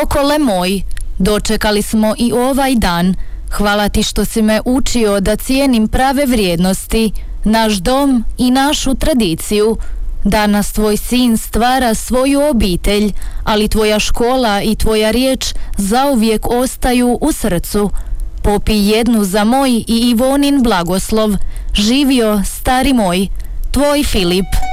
Sokole moj, dočekali smo i ovaj dan. Hvala ti što si me učio da cijenim prave vrijednosti, naš dom i našu tradiciju. Danas tvoj sin stvara svoju obitelj, ali tvoja škola i tvoja riječ zauvijek ostaju u srcu. Popij jednu za moj i Ivonin blagoslov. Živio, stari moj, tvoj Filip.